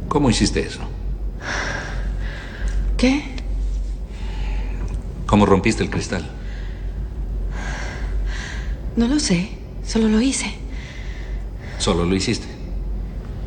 ¿Cómo hiciste eso? ¿Qué? ¿Cómo rompiste el cristal? No lo sé. Solo lo hice. Solo lo hiciste.